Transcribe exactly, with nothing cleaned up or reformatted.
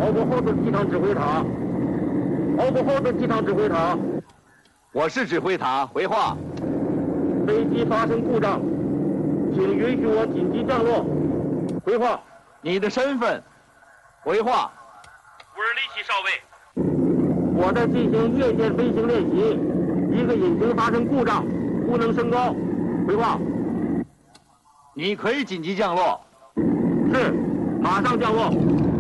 报告后的机场指挥塔。报告后的机场指挥塔。 我是指挥塔，回话。 飞机发生故障，请允许我紧急降落。回话。 你的身份？回话。 无人离奇，少尉。 我在进行夜间飞行练习，一个引擎发生故障，不能升高。回话。 你可以紧急降落。 是，马上降落。